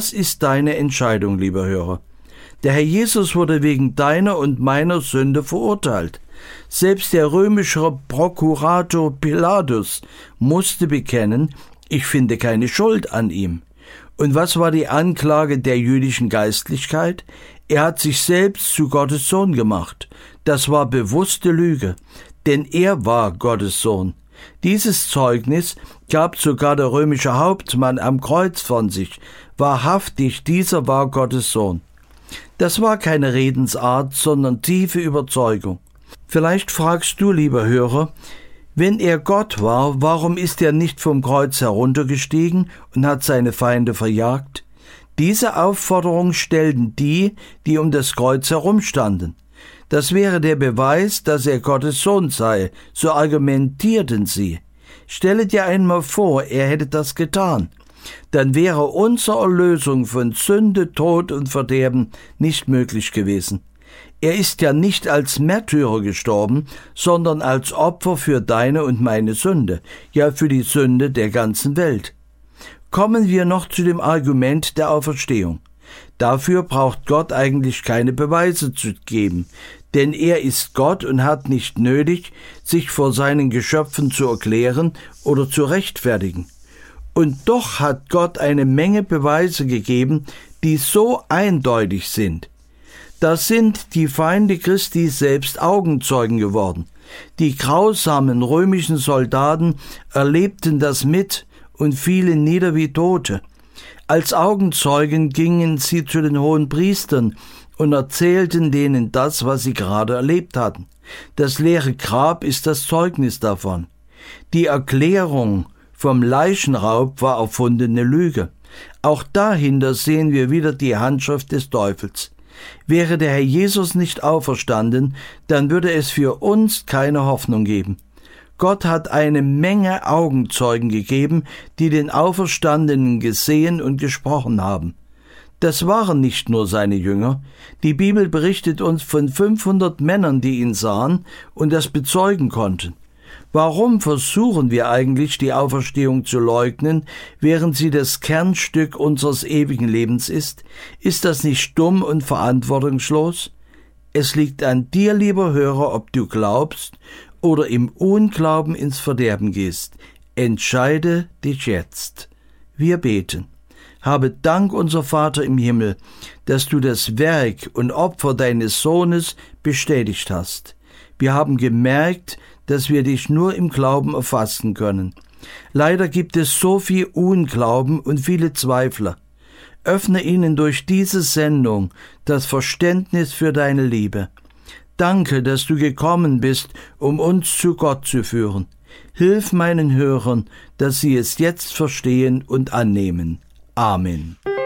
Das ist deine Entscheidung, lieber Hörer. Der Herr Jesus wurde wegen deiner und meiner Sünde verurteilt. Selbst der römische Prokurator Pilatus musste bekennen, ich finde keine Schuld an ihm. Und was war die Anklage der jüdischen Geistlichkeit? Er hat sich selbst zu Gottes Sohn gemacht. Das war bewusste Lüge, denn er war Gottes Sohn. Dieses Zeugnis gab sogar der römische Hauptmann am Kreuz von sich. Wahrhaftig, dieser war Gottes Sohn. Das war keine Redensart, sondern tiefe Überzeugung. Vielleicht fragst du, lieber Hörer, wenn er Gott war, warum ist er nicht vom Kreuz heruntergestiegen und hat seine Feinde verjagt? Diese Aufforderung stellten die um das Kreuz herumstanden. Das wäre der Beweis, dass er Gottes Sohn sei, so argumentierten sie. Stelle dir einmal vor, er hätte das getan. Dann wäre unsere Erlösung von Sünde, Tod und Verderben nicht möglich gewesen. Er ist ja nicht als Märtyrer gestorben, sondern als Opfer für deine und meine Sünde, ja für die Sünde der ganzen Welt. Kommen wir noch zu dem Argument der Auferstehung. Dafür braucht Gott eigentlich keine Beweise zu geben, denn er ist Gott und hat nicht nötig, sich vor seinen Geschöpfen zu erklären oder zu rechtfertigen. Und doch hat Gott eine Menge Beweise gegeben, die so eindeutig sind. Da sind die Feinde Christi selbst Augenzeugen geworden. Die grausamen römischen Soldaten erlebten das mit und fielen nieder wie Tote. Als Augenzeugen gingen sie zu den Hohenpriestern und erzählten denen das, was sie gerade erlebt hatten. Das leere Grab ist das Zeugnis davon. Die Erklärung vom Leichenraub war erfundene Lüge. Auch dahinter sehen wir wieder die Handschrift des Teufels. Wäre der Herr Jesus nicht auferstanden, dann würde es für uns keine Hoffnung geben. Gott hat eine Menge Augenzeugen gegeben, die den Auferstandenen gesehen und gesprochen haben. Das waren nicht nur seine Jünger. Die Bibel berichtet uns von 500 Männern, die ihn sahen und das bezeugen konnten. Warum versuchen wir eigentlich, die Auferstehung zu leugnen, während sie das Kernstück unseres ewigen Lebens ist? Ist das nicht dumm und verantwortungslos? Es liegt an dir, lieber Hörer, ob du glaubst oder im Unglauben ins Verderben gehst. Entscheide dich jetzt. Wir beten. Habe Dank, unser Vater im Himmel, dass du das Werk und Opfer deines Sohnes bestätigt hast. Wir haben gemerkt, dass wir dich nur im Glauben erfassen können. Leider gibt es so viel Unglauben und viele Zweifler. Öffne ihnen durch diese Sendung das Verständnis für deine Liebe. Danke, dass du gekommen bist, um uns zu Gott zu führen. Hilf meinen Hörern, dass sie es jetzt verstehen und annehmen. Amen.